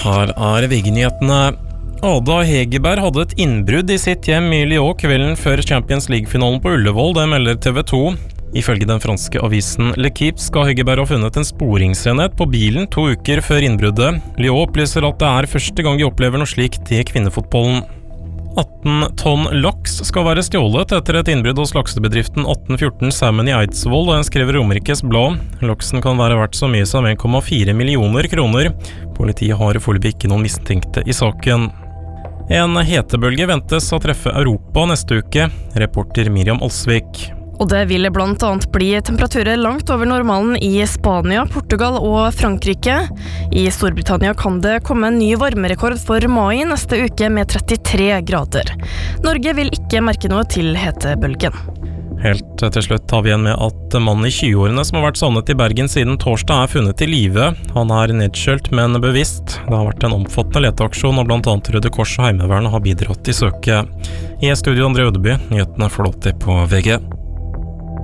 Her VG-nyhetene. Ada Hegerberg hadde et innbrudd I sitt hjem I Lyon kvelden før Champions League-finalen på Ullevål, det melder TV 2. Ifølge den franske avisen L'Equipe skal Hegerberg ha funnet en sporingsenhet på bilen 2 uker før innbruddet. Lyon opplyser at det første gang de opplever noe slikt I kvinnefotballen. 18 tonn laks skal være stjålet etter et innbrudd hos laksebedriften 1814 Salmon I Eidsvoll, skriver Romerikes Blad. Laksen kan være verdt så mye som 1,4 millioner kroner. Politiet har foreløpig ikke noen mistenkte I saken. En hetebølge ventes å treffe Europa neste uke, reporter Miriam Alsvik. Og det vil blant annet bli temperaturer langt over normalen I Spania, Portugal og Frankrike. I Storbritannia kan det komme en ny varmerekord for mai neste uke med 33 grader. Norge vil ikke merke noe til hetebølgen. Helt til slutt tar vi igjen med at mannen I 20-årene som har vært savnet I Bergen siden torsdag funnet I live. Han nedskjølt, men bevisst. Det har vært en omfattende leteaksjon, og blant annet Røde Kors og Heimevernet har bidratt I søket. I studio André Ødeby, nyhetene får du alltid på VG.